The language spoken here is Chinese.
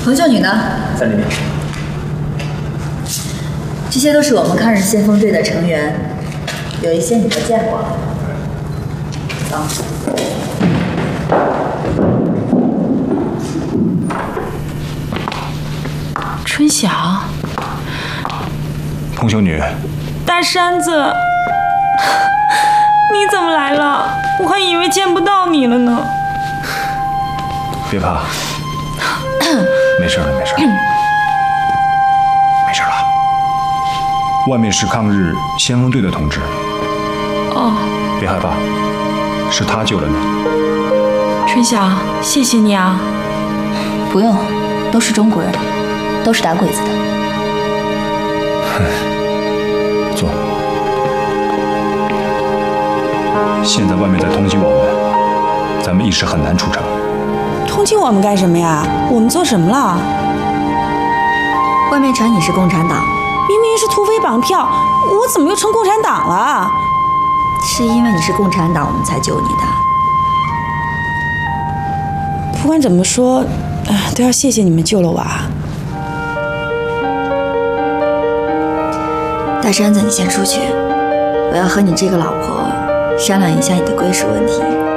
彭秀女呢？ 在那边。 这些都是我们抗日先锋队的成员，有一些你都见过。走。 春晓， 彭修女， 大山子，你怎么来了？我还以为见不到你了呢。 别怕，没事了，没事了，没事了。外面是抗日先锋队的同志。 哦， 别害怕，是他救了你。 春晓，谢谢你啊。 不用，都是中国人，都是打鬼子的。 坐。现在外面在通缉我们，咱们一时很难出城。 通缉我们干什么呀？我们做什么了？ 外面传你是共产党， 明明是土匪绑票，我怎么又成共产党了？ 是因为你是共产党，我们才救你的。 不管怎么说，都要谢谢你们救了我啊！ 大山子，你先出去，我要和你这个老婆商量一下你的归属问题。